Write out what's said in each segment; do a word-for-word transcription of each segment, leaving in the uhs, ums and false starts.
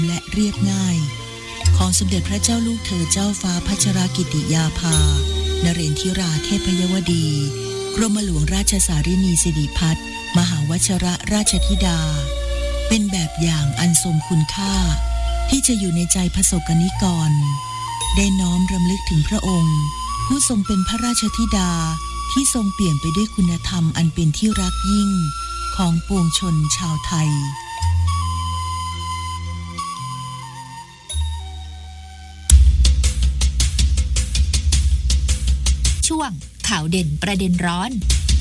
และเรียบง่ายของสมเด็จพระเจ้าลูกเธอเจ้าฟ้าพัชรกิติยาภานเรนทิราเทพยวดีกรมหลวงราชสารินีสิริพัฒน์มหาวชรราชธิดาเป็นแบบอย่างอันทรงคุณค่าที่จะอยู่ในใจประสบกนิกรได้น้อมรำลึกถึงพระองค์ผู้ทรงเป็นพระราชธิดาที่ทรงเปี่ยมไปด้วยคุณธรรมอันเป็นที่รักยิ่งของปวงชนชาวไทยช่วงข่าวเด่นประเด็นร้อน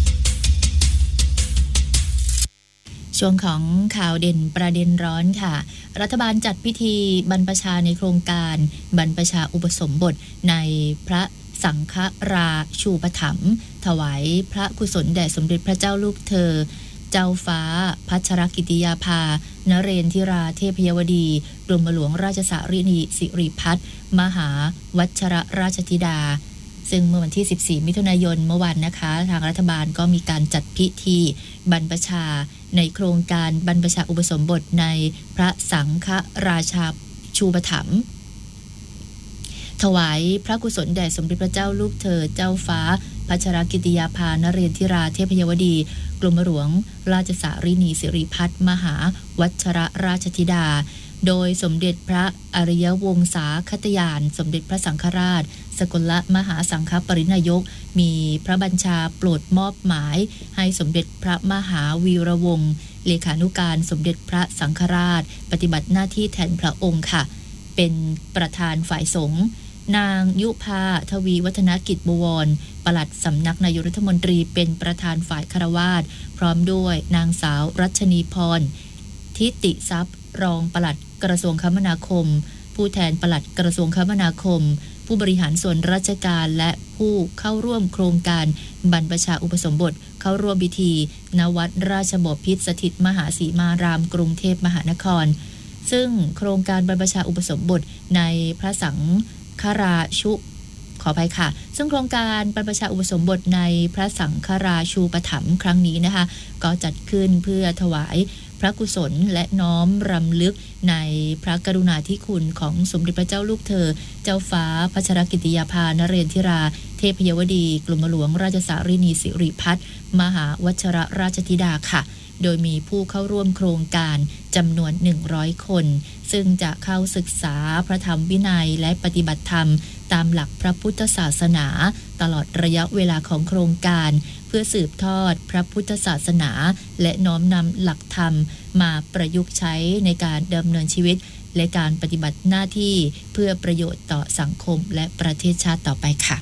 ช่วงของข่าวเด่นประเด็นร้อนค่ะรัฐบาลจัดพิธีบรรพชาในโครงการบรรพชาอุปสมบทในพระสังฆราชูปถัมภ์ถวายพระกุศลแด่สมเด็จพระเจ้าลูกเธอเจ้าฟ้าพัชรกิติยาภานเรนทิราเทพยวดีกรมหลวงราชสารินีสิริพัฒน์มหาวัชรราชธิดาซึ่งเมื่อวันที่สิบสี่มิถุนายนเมื่อวานนะคะทางรัฐบาลก็มีการจัดพิธีบรรพชาในโครงการบรรพชาอุปสมบทในพระสังฆราชาชูปถัมภ์ถวายพระกุศลแด่สมเด็จพระเจ้าลูกเธอเจ้าฟ้าพัชรกิติยาภานเรนทิราเทพยวดีกรมหลวงราชสารินีสิริพัฒน์มหาวัชรราชธิดาโดยสมเด็จพระอริยวงศาคตยานสมเด็จพระสังฆราชสกลมหาสังฆปรินายกมีพระบัญชาโปรดมอบหมายให้สมเด็จพระมหาวีรวงศ์เลขานุการสมเด็จพระสังฆราชปฏิบัติหน้าที่แทนพระองค์ค่ะเป็นประธานฝ่ายสงฆ์นางยุพาทวีวัฒนกิจบวรปลัดสำนักนายกรัฐมนตรีเป็นประธานฝ่ายคฤหัสถ์พร้อมด้วยนางสาวรัชนีพรทิติทรัพย์รองปลัดกระทรวงคมนาคมผู้แทนปลัดกระทรวงคมนาคมผู้บริหารส่วนราชการและผู้เข้าร่วมโครงการบรรพชาอุปสมบทเข้าร่วมพิธีณวัดราชบพิตรสถิตมหาสีมารามกรุงเทพมหานครซึ่งโครงการบรรพชาอุปสมบทในพระสังฆราชุขออภัยค่ะซึ่งโครงการบรรพชาอุปสมบทในพระสังฆราชูปถัมภ์ครั้งนี้นะคะก็จัดขึ้นเพื่อถวายพระกุศลและน้อมรำลึกในพระกรุณาธิคุณของสมเด็จพระเจ้าลูกเธอเจ้าฟ้าพัชรกิติยาภานเรนทิราเทพยวดีกรมหลวงราชสารินีสิริพัฒน์มหาวัชรราชธิดาค่ะโดยมีผู้เข้าร่วมโครงการจำนวนหนึ่งร้อยคนซึ่งจะเข้าศึกษาพระธรรมวินัยและปฏิบัติธรรมตามหลักพระพุทธศาสนาตลอดระยะเวลาของโครงการเพื่อสืบทอดพระพุทธศาสนาและน้อมนำหลักธรรมมาประยุกต์ใช้ในการดำเนินชีวิตและการปฏิบัติหน้าที่เพื่อประโยชน์ต่อสังคมและประเทศชาติต่อไปค่ะ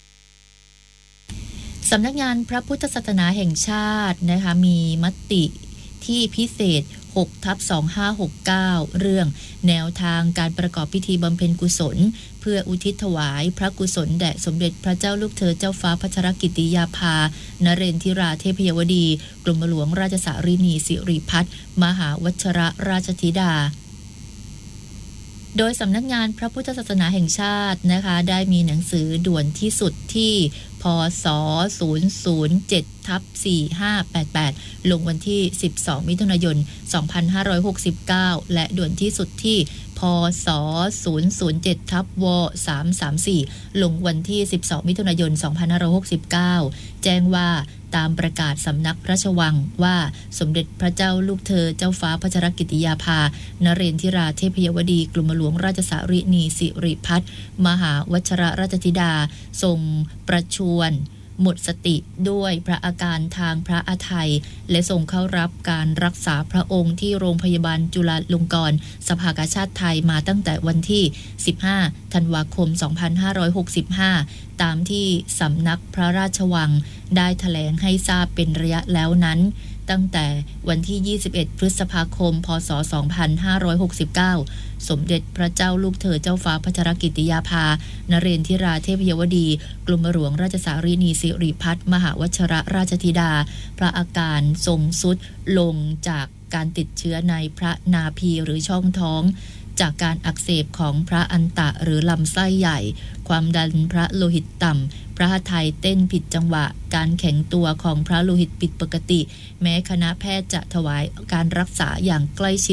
สำนักงานพระพุทธศาสนาแห่งชาตินะคะมีมติที่พิเศษ หกทับสองพันห้าร้อยหกสิบเก้า เรื่องแนวทางการประกอบพิธีบำเพ็ญกุศลเพื่ออุทิศถวายพระกุศลแด่สมเด็จพระเจ้าลูกเธอเจ้าฟ้าพัชรกิติยาภานเรนทิราเทพยวดีกรมหลวงราชสารินีสิริพัฒน์มหาวัชรราชธิดาโดยสำนักงานพระพุทธศาสนาแห่งชาตินะคะได้มีหนังสือด่วนที่สุดที่พศ ศูนย์ ศูนย์ เจ็ด ทับ สี่ห้าแปดแปด ลงวันที่สิบสองมิถุนายนสองพันห้าร้อยหกสิบเก้าและด่วนที่สุดที่พศ ศูนย์ ศูนย์ เจ็ด ทับ ว สามสามสี่ ลงวันที่สิบสองมิถุนายนสองพันห้าร้อยหกสิบเก้าแจ้งว่าตามประกาศสำนักพระราชวังว่าสมเด็จพระเจ้าลูกเธอเจ้าฟ้าพัชรกิติยาภานเรนทิราเทพยวดีกรมหลวงราชสารินีสิริพัฒน์มหาวัชรราชธิดาทรงประชวรหมดสติด้วยพระอาการทางพระอาทัยและส่งเข้ารับการรักษาพระองค์ที่โรงพยาบาลจุฬาลงกรณ์สภากาชาดไทยมาตั้งแต่วันที่สิบห้าธันวาคมสองพันห้าร้อยหกสิบห้าตามที่สำนักพระราชวังได้แถลงให้ทราบเป็นระยะแล้วนั้นตั้งแต่วันที่ยี่สิบเอ็ดพฤษภาคมพศสองพันห้าร้อยหกสิบเก้าสมเด็จพระเจ้าลูกเธอเจ้าฟ้าพัชรกิติยาภานเรนทิราเทพยวดีกรมหลวงราชสารินีสิริพัฒน์มหาวัชรราชธิดาพระอาการทรงทรุดลงจากการติดเชื้อในพระนาภีหรือช่องท้องจากการอักเสบของพระอันตะหรือลำไส้ใหญ่ความดันพระโลหิตต่ำพระทัยเต้นผิดจังหวะการแข็งตัวของพระโลหิตผิดปกติแม้คณะแพทย์จะถวายการรักษาอย่างใกล้ชิด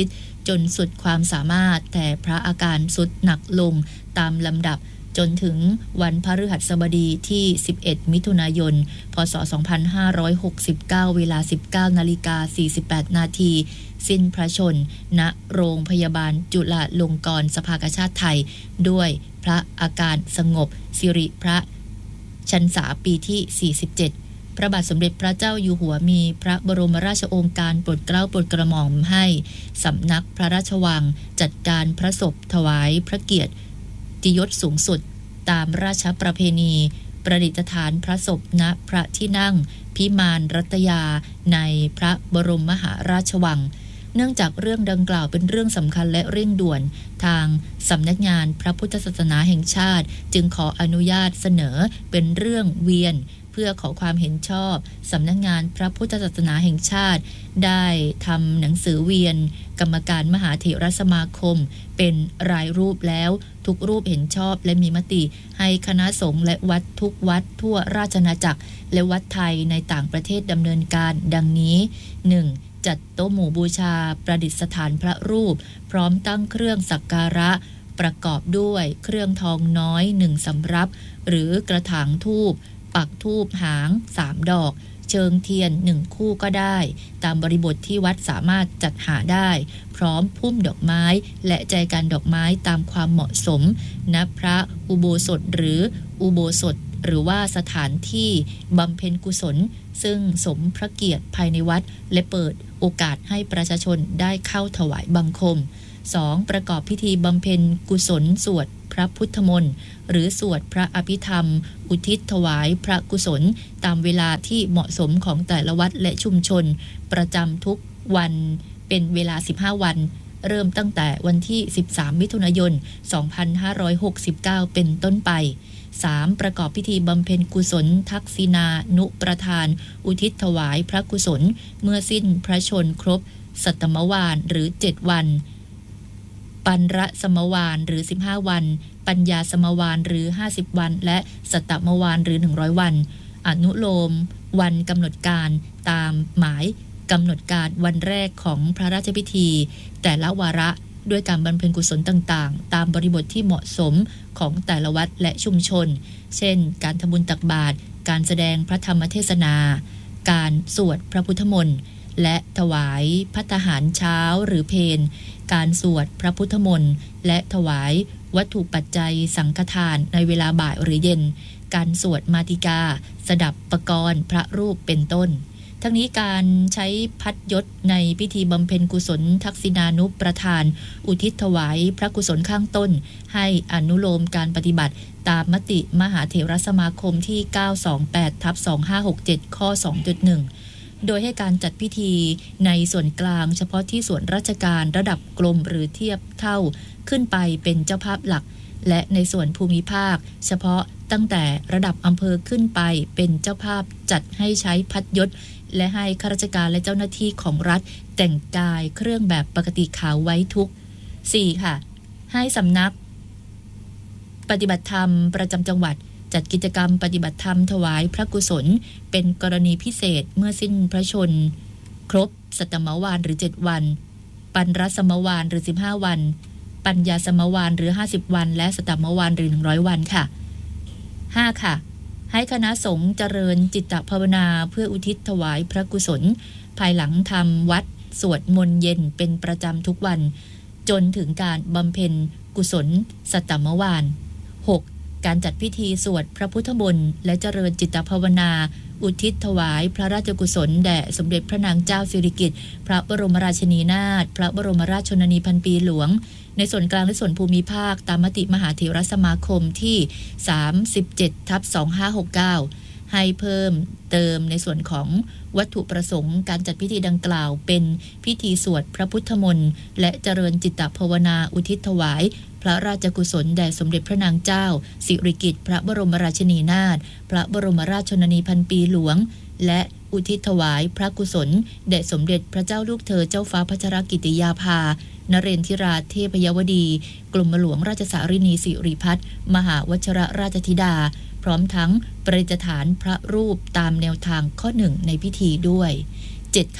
จนสุดความสามารถแต่พระอาการสุดหนักลงตามลำดับจนถึงวันพฤหัสบดีที่สิบเอ็ดมิถุนายนพ.ศ. สองพันห้าร้อยหกสิบเก้าเวลา สิบเก้านาฬิกาสี่สิบแปดนาทีสิ้นพระชนณโรงพยาบาลจุฬาลงกรณ์สภากาชาดไทยด้วยพระอาการสงบสิริพระชันษาปีที่สี่สิบเจ็ดพระบาทสมเด็จพระเจ้าอยู่หัวมีพระบรมราชโองการโปรดเกล้าโปรดกระหม่อมให้สำนักพระราชวังจัดการพระศพถวายพระเกียรติยศสูงสุดตามราชประเพณีประดิษฐานพระศพณพระที่นั่งพิมานรัตยาในพระบรมมหาราชวังเนื่องจากเรื่องดังกล่าวเป็นเรื่องสำคัญและเร่งด่วนทางสำนักงานพระพุทธศาสนาแห่งชาติจึงขออนุญาตเสนอเป็นเรื่องเวียนเพื่อขอความเห็นชอบสำนักงานพระพุทธศาสนาแห่งชาติได้ทำหนังสือเวียนกรรมการมหาเถรสมาคมเป็นรายรูปแล้วทุกรูปเห็นชอบและมีมติให้คณะสงฆ์และวัดทุกวัดทั่วราชอาณาจักรและวัดไทยในต่างประเทศดำเนินการดังนี้ หนึ่ง. จัดโต๊ะหมู่บูชาประดิษฐานพระรูปพร้อมตั้งเครื่องสักการะประกอบด้วยเครื่องทองน้อยหนึ่งสำรับหรือกระถางธูปปักธูปหางสามดอกเชิงเทียนหนึ่งคู่ก็ได้ตามบริบทที่วัดสามารถจัดหาได้พร้อมพุ่มดอกไม้และใจกันดอกไม้ตามความเหมาะสมณพระอุโบสถหรืออุโบสถหรือว่าสถานที่บำเพ็ญกุศลซึ่งสมพระเกียรติภายในวัดและเปิดโอกาสให้ประชาชนได้เข้าถวายบังคม สอง. ประกอบพิธีบำเพ็ญกุศลสวดพระพุทธมนต์หรือสวดพระอภิธรรมอุทิศถวายพระกุศลตามเวลาที่เหมาะสมของแต่ละวัดและชุมชนประจำทุกวันเป็นเวลาสิบห้าวันเริ่มตั้งแต่วันที่สิบสามมิถุนายนสองพันห้าร้อยหกสิบเก้าเป็นต้นไป สาม. ประกอบพิธีบำเพ็ญกุศลทักษิณานุประทานอุทิศถวายพระกุศลเมื่อสิ้นพระชนครบสัตตมวาลหรือเจ็ดวันปันระสมวาลหรือสิบห้าวันปัญญาสมวาลหรือห้าสิบวันและสัตตมวาลหรือหนึ่งร้อยวันอนุโลมวันกำหนดการตามหมายกำหนดการวันแรกของพระราชพิธีแต่ละวาระด้วยการบำเพ็ญกุศลต่างๆตามบริบทที่เหมาะสมของแต่ละวัดและชุมชนเช่นการทำบุญตักบาตรการแสดงพระธรรมเทศนาการสวดพระพุทธมนต์และถวายภัตตาหารเช้าหรือเพลการสวดพระพุทธมนต์และถวายวัตถุปัจจัยสังฆทานในเวลาบ่ายหรือเย็นการสวดมาติกาสดับปกรณ์พระรูปเป็นต้นทั้งนี้การใช้พัดยศในพิธีบำเพ็ญกุศลทักษิณานุประทานอุทิศถวายพระกุศลข้างต้นให้อนุโลมการปฏิบัติตามมติมหาเถรสมาคมที่ เก้าสองแปดทับสองห้าหกเจ็ด ข้อ สองจุดหนึ่ง โดยให้การจัดพิธีในส่วนกลางเฉพาะที่ส่วนราชการระดับกรมหรือเทียบเท่าขึ้นไปเป็นเจ้าภาพหลักและในส่วนภูมิภาคเฉพาะตั้งแต่ระดับอำเภอขึ้นไปเป็นเจ้าภาพจัดให้ใช้พัดยศและให้ข้าราชการและเจ้าหน้าที่ของรัฐแต่งกายเครื่องแบบปกติขาวไว้ทุก สี่. ค่ะให้สำนักปฏิบัติธรรมประจำจังหวัดจัดกิจกรรมปฏิบัติธรรมถวายพระกุศลเป็นกรณีพิเศษเมื่อสิ้นพระชนครบสัตตมวาลหรือเจ็ดวันปันรสมวาลหรือสิบห้าวันปัญญาสมวาลหรือห้าสิบวันและสัตตมวาลหรือหนึ่งร้อยวันค่ะ ห้า. ค่ะให้คณะสงฆ์เจริญจิตตภาวนาเพื่ออุทิศถวายพระกุศลภายหลังทำวัดสวดมนต์เย็นเป็นประจำทุกวันจนถึงการบำเพ็ญกุศลสัตตมวาล หก. การจัดพิธีสวดพระพุทธมนต์และเจริญจิตตภาวนาอุทิศถวายพระราชกุศลแด่สมเด็จพระนางเจ้าสิริกิติ์พระบรมราชินีนาถพระบรมราชชนนีพันปีหลวงในส่วนกลางและส่วนภูมิภาคตามมติมหาเถรสมาคมที่ สามสิบเจ็ดทับสองห้าหกเก้า ให้เพิ่มเติมในส่วนของวัตถุประสงค์การจัดพิธีดังกล่าวเป็นพิธีสวดพระพุทธมนต์และเจริญจิตตภาวนาอุทิศถวายพระราชกุศลแด่สมเด็จพระนางเจ้าสิริกิติ์พระบรมราชินีนาถพระบรมราชชนนีพันปีหลวงและอุทิศถวายพระกุศลแด่สมเด็จพระเจ้าลูกเธอเจ้าฟ้าพัชรกิติยาภานเรนทิราเทพยวดีกรมหลวงราชสารินีสิริพัฒน์มหาวชิรราชธิดาพร้อมทั้งประดิษฐานพระรูปตามแนวทางข้อหนึ่งในพิธีด้วย เจ็ด. ค่ะ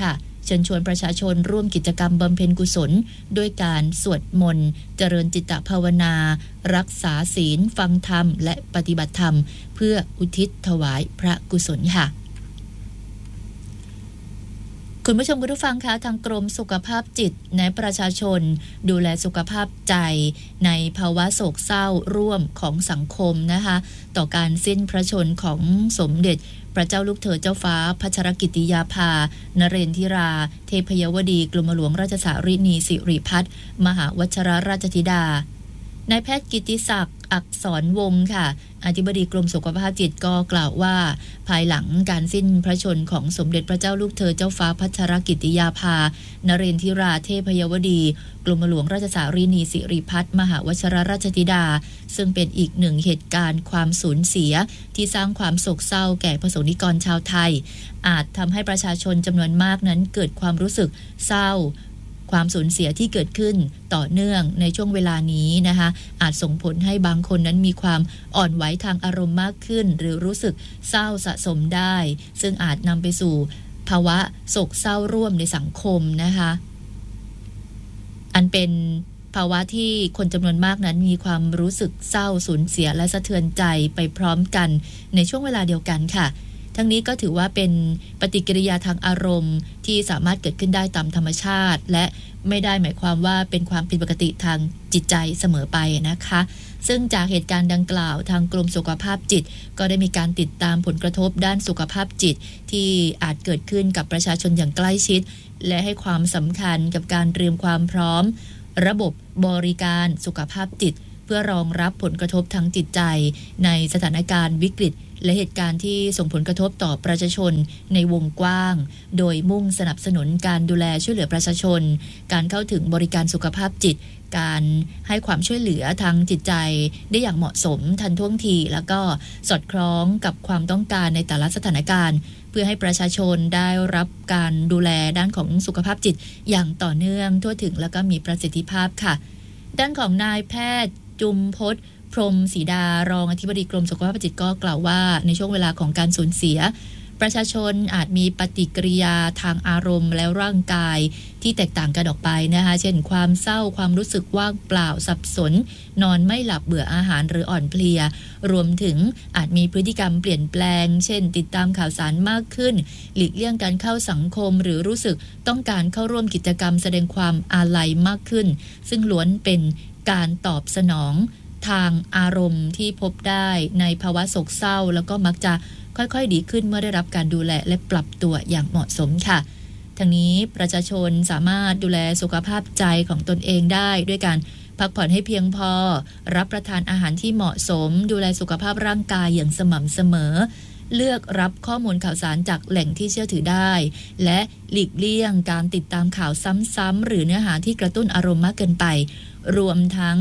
เชิญชวนประชาชนร่วมกิจกรรมบำเพ็ญกุศลด้วยการสวดมนต์เจริญจิตภาวนารักษาศีลฟังธรรมและปฏิบัติธรรมเพื่ออุทิศถวายพระกุศลค่ะคุณผู้ชมคุณผู้ฟังคะทางกรมสุขภาพจิตแนะประชาชนดูแลสุขภาพใจในภาวะโศกเศร้าร่วมของสังคมนะคะต่อการสิ้นพระชนของสมเด็จพระเจ้าลูกเธอเจ้าฟ้าพัชรกิติยาภานเรนทิราเทพยวดีกรมหลวงราชสารินีสิริพัฒน์มหาวชิรราชธิดานายแพทย์กิติศักดิ์อักษรวงศ์ค่ะอธิบดีกรมสุขภาพจิตก็กล่าวว่าภายหลังการสิ้นพระชนของสมเด็จพระเจ้าลูกเธอเจ้าฟ้าพัชรกิติยาภานเรนทิราเทพยวดีกรมหลวงราชสารินีสิริพัฒน์มหาวชิรราชธิดาซึ่งเป็นอีกหนึ่งเหตุการณ์ความสูญเสียที่สร้างความโศกเศร้าแก่ประสงค์นิกรชาวไทยอาจทำให้ประชาชนจำนวนมากนั้นเกิดความรู้สึกเศร้าความสูญเสียที่เกิดขึ้นต่อเนื่องในช่วงเวลานี้นะคะอาจส่งผลให้บางคนนั้นมีความอ่อนไหวทางอารมณ์มากขึ้นหรือรู้สึกเศร้าสะสมได้ซึ่งอาจนำไปสู่ภาวะโศกเศร้าร่วมในสังคมนะคะอันเป็นภาวะที่คนจำนวนมากนั้นมีความรู้สึกเศร้าสูญเสียและสะเทือนใจไปพร้อมกันในช่วงเวลาเดียวกันค่ะทั้งนี้ก็ถือว่าเป็นปฏิกิริยาทางอารมณ์ที่สามารถเกิดขึ้นได้ตามธรรมชาติและไม่ได้หมายความว่าเป็นความผิดปกติทางจิตใจเสมอไปนะคะซึ่งจากเหตุการณ์ดังกล่าวทางกรมสุขภาพจิตก็ได้มีการติดตามผลกระทบด้านสุขภาพจิตที่อาจเกิดขึ้นกับประชาชนอย่างใกล้ชิดและให้ความสำคัญกับการเตรียมความพร้อมระบบบริการสุขภาพจิตเพื่อรองรับผลกระทบทางจิตใจในสถานการณ์วิกฤตและเหตุการณ์ที่ส่งผลกระทบต่อประชาชนในวงกว้างโดยมุ่งสนับสนุนการดูแลช่วยเหลือประชาชนการเข้าถึงบริการสุขภาพจิตการให้ความช่วยเหลือทางจิตใจได้อย่างเหมาะสมทันท่วงทีแล้วก็สอดคล้องกับความต้องการในแต่ละสถานการณ์เพื่อให้ประชาชนได้รับการดูแลด้านของสุขภาพจิตอย่างต่อเนื่องทั่วถึงแล้วก็มีประสิทธิภาพค่ะด้านของนายแพทย์จุมพจน์พรหมศรีดารองอธิบดีกรมสุขภาพจิตก็กล่าวว่าในช่วงเวลาของการสูญเสียประชาชนอาจมีปฏิกิริยาทางอารมณ์และร่างกายที่แตกต่างกันออกไปนะคะเช่นความเศร้าความรู้สึกว่างเปล่าสับสนนอนไม่หลับเบื่ออาหารหรืออ่อนเพลียรวมถึงอาจมีพฤติกรรมเปลี่ยนแปลงเช่นติดตามข่าวสารมากขึ้นหลีกเลี่ยงการเข้าสังคมหรือรู้สึกต้องการเข้าร่วมกิจกรรมแสดงความอาลัยมากขึ้นซึ่งล้วนเป็นการตอบสนองทางอารมณ์ที่พบได้ในภาวะโศกเศร้าแล้วก็มักจะค่อยๆดีขึ้นเมื่อได้รับการดูแลและปรับตัวอย่างเหมาะสมค่ะทั้งนี้ประชาชนสามารถดูแลสุขภาพใจของตนเองได้ด้วยการพักผ่อนให้เพียงพอรับประทานอาหารที่เหมาะสมดูแลสุขภาพร่างกายอย่างสม่ำเสมอเลือกรับข้อมูลข่าวสารจากแหล่งที่เชื่อถือได้และหลีกเลี่ยงการติดตามข่าวซ้ำๆหรือเนื้อหาที่กระตุ้นอารมณ์มากเกินไปรวมทั้ง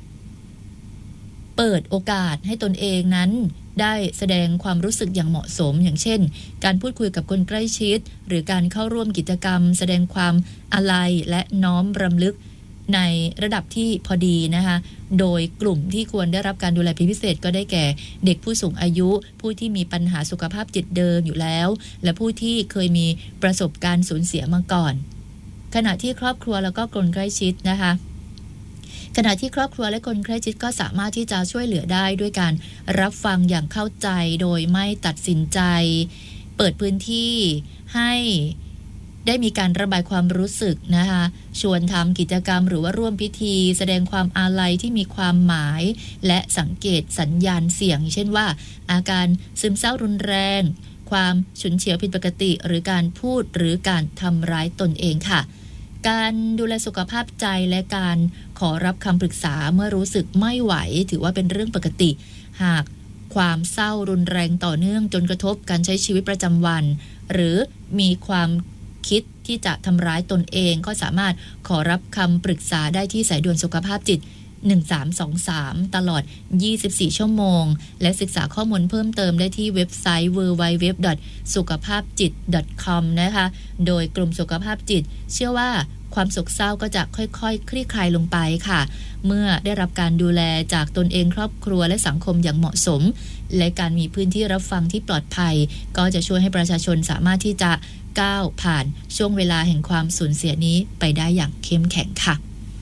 เปิดโอกาสให้ตนเองนั้นได้แสดงความรู้สึกอย่างเหมาะสมอย่างเช่นการพูดคุยกับคนใกล้ชิดหรือการเข้าร่วมกิจกรรมแสดงความอาลัยและน้อมรำลึกในระดับที่พอดีนะคะโดยกลุ่มที่ควรได้รับการดูแลพิเศษก็ได้แก่เด็กผู้สูงอายุผู้ที่มีปัญหาสุขภาพจิตเดิมอยู่แล้วและผู้ที่เคยมีประสบการณ์สูญเสียมาก่อนขณะที่ครอบครัวแล้วก็คนใกล้ชิดนะคะขณะที่ครอบครัวและคนใกล้ชิดก็สามารถที่จะช่วยเหลือได้ด้วยการรับฟังอย่างเข้าใจโดยไม่ตัดสินใจเปิดพื้นที่ให้ได้มีการระบายความรู้สึกนะคะชวนทำกิจกรรมหรือว่าร่วมพิธีแสดงความอาลัยที่มีความหมายและสังเกตสัญญาณเสียงเช่นว่าอาการซึมเศร้ารุนแรงความฉุนเฉียวผิดปกติหรือการพูดหรือการทำร้ายตนเองค่ะการดูแลสุขภาพใจและการขอรับคำปรึกษาเมื่อรู้สึกไม่ไหวถือว่าเป็นเรื่องปกติหากความเศร้ารุนแรงต่อเนื่องจนกระทบการใช้ชีวิตประจำวันหรือมีความคิดที่จะทำร้ายตนเองก็สามารถขอรับคำปรึกษาได้ที่สายด่วนสุขภาพจิตหนึ่งสามสองสามตลอดยี่สิบสี่ชั่วโมงและศึกษาข้อมูลเพิ่มเติมได้ที่เว็บไซต์ ดับเบิลยู ดับเบิลยู ดับเบิลยู ดอท สุขภาพจิต ดอท คอม นะคะโดยกลุ่มสุขภาพจิตเชื่อว่าความโศกเศร้าก็จะค่อยๆ ค, คลี่คลายลงไปค่ะเมื่อได้รับการดูแลจากตนเองครอบครัวและสังคมอย่างเหมาะสมและการมีพื้นที่รับฟังที่ปลอดภัยก็จะช่วยให้ประชาชนสามารถที่จะก้าวผ่านช่วงเวลาแห่งความสูญเสียนี้ไปได้อย่างเข้มแข็งค่ะ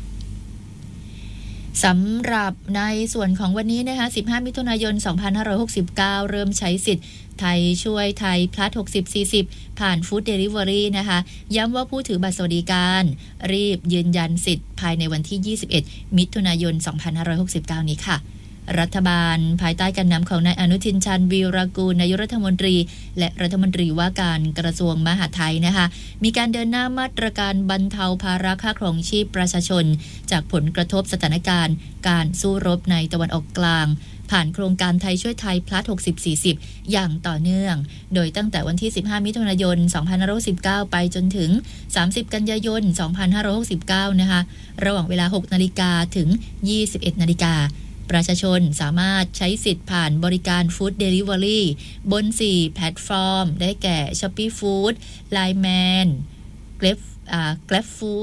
สำหรับในส่วนของวันนี้นะคะสิบห้ามิถุนายนสองพันห้าร้อยหกสิบเก้าเริ่มใช้สิทธิ์ไทยช่วยไทยพลัสหกสิบ สี่สิบผ่านฟู้ดเดลิเวอรี่นะคะย้ำว่าผู้ถือบัตรสวัสดิการรีบยืนยันสิทธิ์ภายในวันที่ยี่สิบเอ็ดมิถุนายนสองพันห้าร้อยหกสิบเก้านี้ค่ะรัฐบาลภายใต้การนำของนายอนุทินชาญวีรกูลนายกรัฐมนตรีและรัฐมนตรีว่าการกระทรวงมหาดไทยนะคะมีการเดินหน้ามาตรการบรรเทาภาระค่าครองชีพประชาชนจากผลกระทบสถานการณ์การสู้รบในตะวันออกกลางผ่านโครงการไทยช่วยไทยพลัสหกสิบ สี่สิบอย่างต่อเนื่องโดยตั้งแต่วันที่สิบห้ามิถุนายนสองพันห้าร้อยหกสิบเก้าไปจนถึงสามสิบกันยายนสองพันห้าร้อยหกสิบเก้านะคะระหว่างเวลา หกนาฬิกาถึง ยี่สิบเอ็ดนาฬิกาประชาชนสามารถใช้สิทธิ์ผ่านบริการฟู้ดเดลิเวอรี่บนสี่แพลตฟอร์มได้แก่ Shopee Food ไลน์ แมน Grab อ่า Grab Food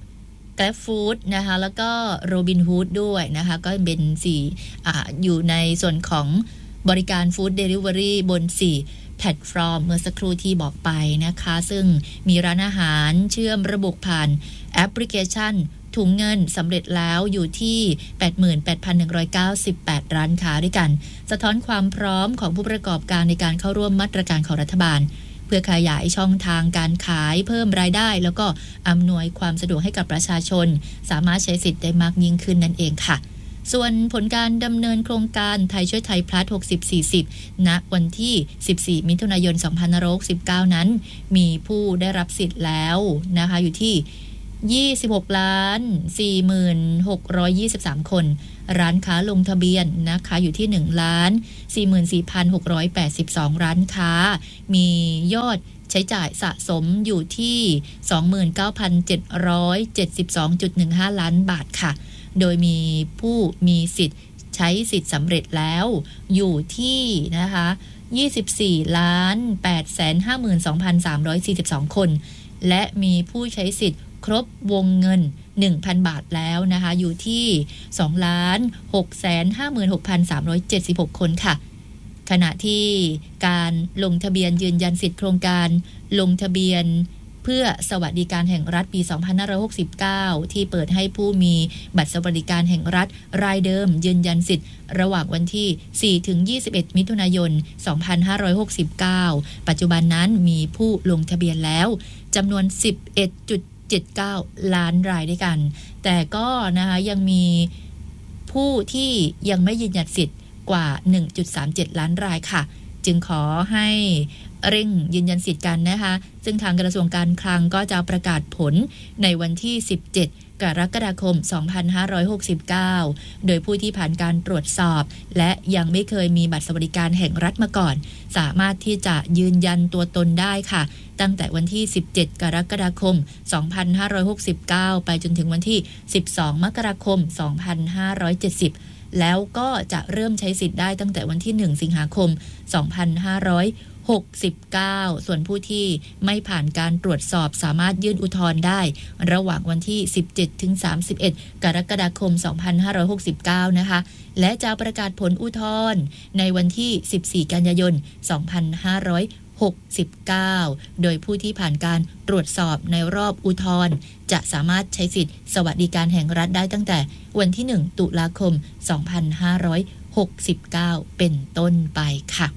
Grab Food นะคะแล้วก็ Robinhood ด้วยนะคะก็เป็นสี่อ่าอยู่ในส่วนของบริการฟู้ดเดลิเวอรี่บนสี่แพลตฟอร์มเมื่อสักครู่ที่บอกไปนะคะซึ่งมีร้านอาหารเชื่อมระบบผ่านแอปพลิเคชันถุงเงินสำเร็จแล้วอยู่ที่ แปดหมื่นแปดพันหนึ่งร้อยเก้าสิบแปด ร้านค้าด้วยกันสะท้อนความพร้อมของผู้ประกอบการในการเข้าร่วมมาตรการของรัฐบาลเพื่อขยายช่องทางการขายเพิ่มรายได้แล้วก็อำนวยความสะดวกให้กับประชาชนสามารถใช้สิทธิ์ได้มากยิ่งขึ้นนั่นเองค่ะส่วนผลการดำเนินโครงการไทยช่วยไทยพลัสหกสิบ สี่สิบณวันที่สิบสี่มิถุนายนสองพันห้าร้อยหกสิบเก้านั้นมีผู้ได้รับสิทธิ์แล้วนะคะอยู่ที่ยี่สิบหกล้านสี่หมื่นหกร้อยยี่สิบสาม คนร้านค้าลงทะเบียนนะคะอยู่ที่หนึ่งล้านสี่หมื่นสี่พันหกร้อยแปดสิบสอง ร้านค้ามียอดใช้จ่ายสะสมอยู่ที่ สองหมื่นเก้าพันเจ็ดร้อยเจ็ดสิบสองจุดหนึ่งห้า ล้านบาทค่ะโดยมีผู้มีสิทธิ์ใช้สิทธิ์สำเร็จแล้วอยู่ที่นะคะยี่สิบสี่ล้านแปดแสนห้าหมื่นสองพันสามร้อยสี่สิบสอง คนและมีผู้ใช้สิทธิ์ครบวงเงิน หนึ่งพัน บาทแล้วนะคะอยู่ที่ สองล้านหกแสนห้าหมื่นหกพันสามร้อยเจ็ดสิบหก คนค่ะขณะที่การลงทะเบียนยืนยันสิทธิโครงการลงทะเบียนเพื่อสวัสดิการแห่งรัฐปีสองพันห้าร้อยหกสิบเก้าที่เปิดให้ผู้มีบัตรสวัสดิการแห่งรัฐรายเดิมยืนยันสิทธิ์ระหว่างวันที่สี่ถึงยี่สิบเอ็ดมิถุนายนสองพันห้าร้อยหกสิบเก้าปัจจุบันนั้นมีผู้ลงทะเบียนแล้วจำนวน สิบเอ็ดจุดเจ็ดเก้า ล้านรายด้วยกันแต่ก็นะคะยังมีผู้ที่ยังไม่ยืนยันสิทธิ์กว่า หนึ่งจุดสามเจ็ด ล้านรายค่ะจึงขอให้เร่งยืนยันสิทธิ์กันนะคะซึ่งทางกระทรวงการคลังก็จะประกาศผลในวันที่สิบเจ็ดกรกฎาคมสองพันห้าร้อยหกสิบเก้าโดยผู้ที่ผ่านการตรวจสอบและยังไม่เคยมีบัตรสวัสดิการแห่งรัฐมาก่อนสามารถที่จะยืนยันตัวตนได้ค่ะตั้งแต่วันที่สิบเจ็ดกรกฎาคมสองพันห้าร้อยหกสิบเก้าไปจนถึงวันที่สิบสองมกราคมสองพันห้าร้อยเจ็ดสิบแล้วก็จะเริ่มใช้สิทธิ์ได้ตั้งแต่วันที่หนึ่งสิงหาคมสองพันห้าร้อยหกสิบเก้าส่วนผู้ที่ไม่ผ่านการตรวจสอบสามารถยื่นอุทธรณ์ได้ระหว่างวันที่สิบเจ็ดถึงสามสิบเอ็ดกรกฎาคมสองพันห้าร้อยหกสิบเก้านะคะและจะประกาศผลอุทธรณ์ในวันที่สิบสี่กันยายนสองพันห้าร้อยหกสิบเก้าโดยผู้ที่ผ่านการตรวจสอบในรอบอุทธรณ์จะสามารถใช้สิทธิสวัสดิการแห่งรัฐได้ตั้งแต่วันที่หนึ่งตุลาคมสองพันห้าร้อยหกสิบเก้าเป็นต้นไปค่ะ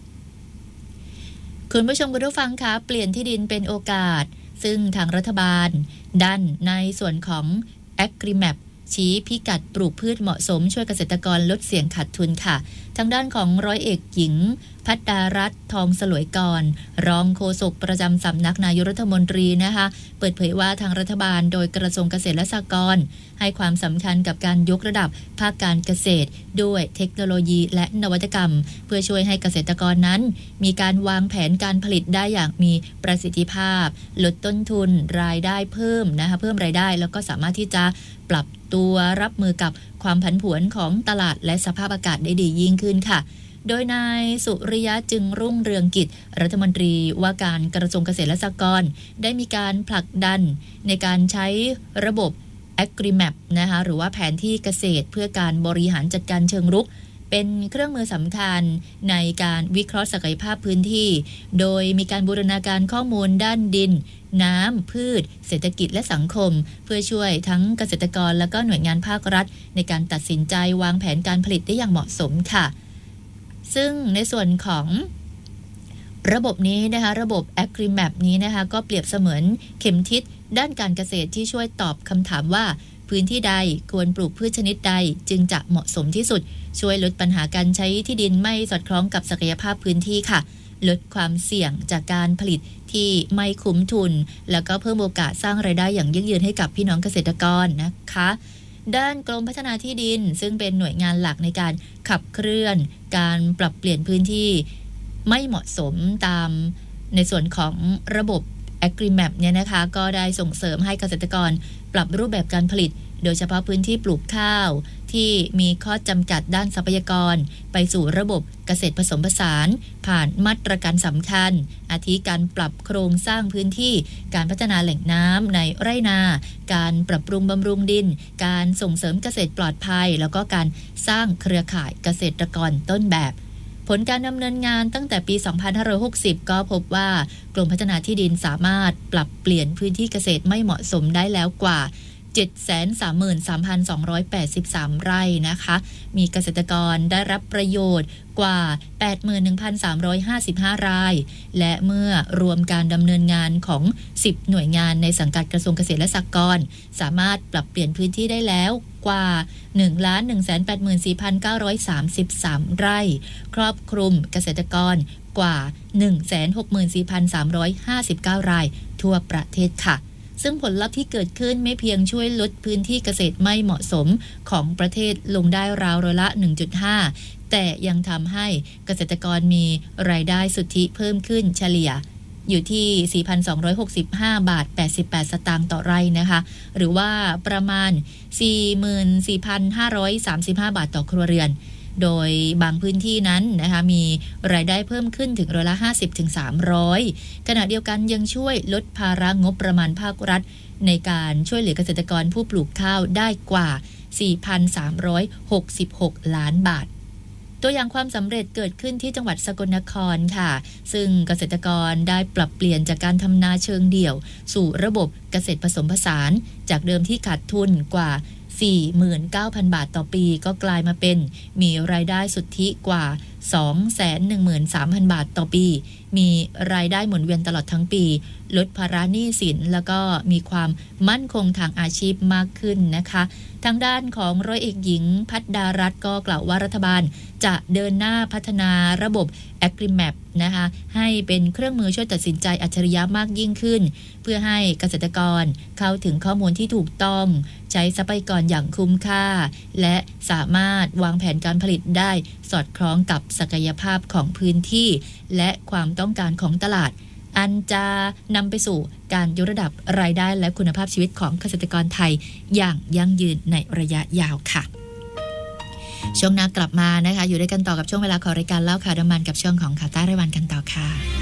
คุณผู้ชมคุณผู้ฟังคะเปลี่ยนที่ดินเป็นโอกาสซึ่งทางรัฐบาลดันในส่วนของ Agrimap ชี้พิกัดปลูกพืชเหมาะสมช่วยเกษตรกรลดเสี่ยงขาดทุนค่ะทางด้านของร้อยเอกหญิงภัตดารัตน์ทองสลวยกรรองโฆษกประจำสำนักนายกรัฐมนตรีนะคะเปิดเผยว่าทางรัฐบาลโดยกระทรวงเกษตรและสหกรณ์ให้ความสำคัญกับการยกระดับภาคการเกษตรด้วยเทคโนโลยีและนวัตกรรมเพื่อช่วยให้เกษตรกรนั้นมีการวางแผนการผลิตได้อย่างมีประสิทธิภาพลดต้นทุนรายได้เพิ่มนะคะเพิ่มรายได้แล้วก็สามารถที่จะปรับตัวรับมือกับความผันผวนของตลาดและสภาพอากาศได้ดียิ่งขึ้นค่ะโดยนายสุริยะจึงรุ่งเรืองกิจรัฐมนตรีว่าการกระทรวงเกษตรและสหกรณ์ได้มีการผลักดันในการใช้ระบบ Agrimap นะคะหรือว่าแผนที่เกษตรเพื่อการบริหารจัดการเชิงรุกเป็นเครื่องมือสำคัญในการวิเคราะห์ศักยภาพพื้นที่โดยมีการบูรณาการข้อมูลด้านดินน้ำพืชเศรษฐกิจและสังคมเพื่อช่วยทั้งเกษตรกรและก็หน่วยงานภาครัฐในการตัดสินใจวางแผนการผลิตได้อย่างเหมาะสมค่ะซึ่งในส่วนของระบบนี้นะคะระบบ Agrimap นี้นะคะก็เปรียบเสมือนเข็มทิศด้านการเกษตรที่ช่วยตอบคำถามว่าพื้นที่ใดควรปลูกพืชชนิดใดจึงจะเหมาะสมที่สุดช่วยลดปัญหาการใช้ที่ดินไม่สอดคล้องกับศักยภาพพื้นที่ค่ะลดความเสี่ยงจากการผลิตที่ไม่คุ้มทุนแล้วก็เพิ่มโอกาสสร้างรายได้อย่างยั่งยืนให้กับพี่น้องเกษตรกรนะคะด้านกรมพัฒนาที่ดินซึ่งเป็นหน่วยงานหลักในการขับเคลื่อนการปรับเปลี่ยนพื้นที่ไม่เหมาะสมตามในส่วนของระบบ Agrimap เนี่ยนะคะก็ได้ส่งเสริมให้เกษตรกรปรับรูปแบบการผลิตโดยเฉพาะพื้นที่ปลูกข้าวที่มีข้อจำกัดด้านทรัพยากรไปสู่ระบบเกษตรผสมผสานผ่านมาตรการสำคัญอาทิการปรับโครงสร้างพื้นที่การพัฒนาแหล่งน้ำในไร่นาการปรับปรุงบำรุงดินการส่งเสริมเกษตรปลอดภัยแล้วก็การสร้างเครือข่ายเกษตรกรต้นแบบผลการดำเนินงานตั้งแต่ปี สองพันห้าร้อยหกสิบ ก็พบว่ากรมพัฒนาที่ดินสามารถปรับเปลี่ยนพื้นที่เกษตรไม่เหมาะสมได้แล้วกว่าเจ็ดแสนสามหมื่นสามพันสองร้อยแปดสิบสาม ไร่นะคะมีเกษตรกรได้รับประโยชน์กว่า แปดหมื่นหนึ่งพันสามร้อยห้าสิบห้า รายและเมื่อรวมการดำเนินงานของสิบหน่วยงานในสังกัดกระทรวงเกษตรและสหกรณ์สามารถปรับเปลี่ยนพื้นที่ได้แล้วกว่า หนึ่งล้านหนึ่งแสนแปดหมื่นสี่พันเก้าร้อยสามสิบสาม ไร่ครอบคลุมเกษตรกรกว่า หนึ่งแสนหกหมื่นสี่พันสามร้อยห้าสิบเก้า รายทั่วประเทศค่ะซึ่งผลลัพธ์ที่เกิดขึ้นไม่เพียงช่วยลดพื้นที่เกษตรไม่เหมาะสมของประเทศลงได้ราวร้อยละ หนึ่งจุดห้า แต่ยังทำให้เกษตรกรมีรายได้สุทธิเพิ่มขึ้นเฉลี่ยอยู่ที่ สี่พันสองร้อยหกสิบห้า บาท แปดสิบแปด สตางค์ต่อไร่นะคะหรือว่าประมาณ สี่หมื่นสี่พันห้าร้อยสามสิบห้า บาทต่อครัวเรือนโดยบางพื้นที่นั้นนะคะมีรายได้เพิ่มขึ้นถึงร้อยละ ห้าสิบถึงสามร้อย ขณะเดียวกันยังช่วยลดภาระงบประมาณภาครัฐในการช่วยเหลือเกษตรกรผู้ปลูกข้าวได้กว่า สี่พันสามร้อยหกสิบหก ล้านบาทตัวอย่างความสำเร็จเกิดขึ้นที่จังหวัดสกลนครค่ะซึ่งเกษตรกรได้ปรับเปลี่ยนจากการทำนาเชิงเดี่ยวสู่ระบบเกษตรผสมผสานจากเดิมที่ขาดทุนกว่า สี่หมื่นเก้าพัน บาทต่อปีก็กลายมาเป็นมีรายได้สุทธิกว่า สองแสนหนึ่งหมื่นสามพัน บาทต่อปีมีรายได้หมุนเวียนตลอดทั้งปีลดภาระหนี้สินแล้วก็มีความมั่นคงทางอาชีพมากขึ้นนะคะทางด้านของร้อยเอกหญิงภัตดารัตน์ก็กล่าวว่ารัฐบาลจะเดินหน้าพัฒนาระบบ Agrimap นะคะให้เป็นเครื่องมือช่วยตัดสินใจอัจฉริยะมากยิ่งขึ้นเพื่อให้เกษตรกรเข้าถึงข้อมูลที่ถูกต้องใช้ทรัพยากรอย่างคุ้มค่าและสามารถวางแผนการผลิตได้สอดคล้องกับศักยภาพของพื้นที่และความต้องการของตลาดอันจะนำไปสู่การยกระดับรายได้และคุณภาพชีวิตของเกษตรกรไทยอย่างยั่งยืนในระยะยาวค่ะช่วงหน้ากลับมานะคะอยู่ด้วยกันต่อกับช่วงเวลาของรายการเล่าข่าวน้ำมันกับช่วงของข่าวใต้รายวันกันต่อค่ะ